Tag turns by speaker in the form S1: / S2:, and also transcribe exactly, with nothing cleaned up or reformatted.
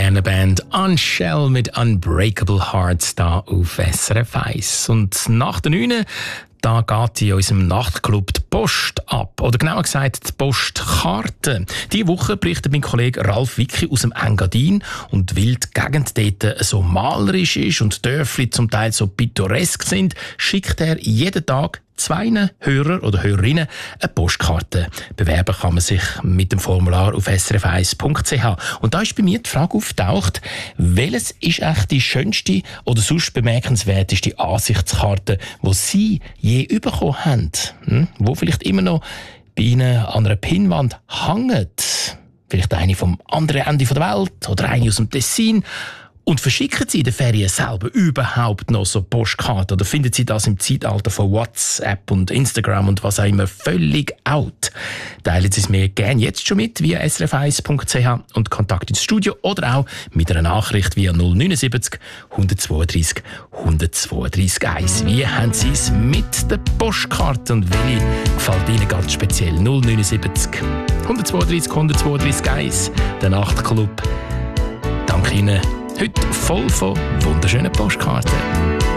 S1: Band Unshell mit Unbreakable Hearts da auf S R F eins. Und nach der neun da geht in unserem Nachtclub die Post ab. Oder genauer gesagt, die Postkarte. Diese Woche berichtet mein Kollege Ralf Wicki aus dem Engadin. Und weil die Gegend dort so malerisch ist und die Dörfli zum Teil so pittoresk sind, schickt er jeden Tag zwei Hörer oder Hörerinnen eine Postkarte. Bewerben kann man sich mit dem Formular auf s r f eins punkt c h. Und da ist bei mir die Frage aufgetaucht, welches ist echt die schönste oder sonst bemerkenswerteste Ansichtskarte, die Sie je bekommen haben? Hm? Wo vielleicht immer noch bei Ihnen an einer Pinnwand hängt? Vielleicht eine vom anderen Ende der Welt oder eine aus dem Tessin? Und verschicken Sie in den Ferien selber überhaupt noch so Postkarten? Oder finden Sie das im Zeitalter von WhatsApp und Instagram und was auch immer völlig out? Teilen Sie es mir gerne jetzt schon mit via s r f eins punkt c h und Kontakt ins Studio oder auch mit einer Nachricht via null neun sieben null eins zwei drei eins eins zwei drei eins. Wie haben Sie es mit der Postkarte und welche gefällt Ihnen ganz speziell? null neun sieben null eins zwei drei eins zwei drei eins. Der Nachtclub. Danke Ihnen. Heute voll von wunderschönen Postkarten.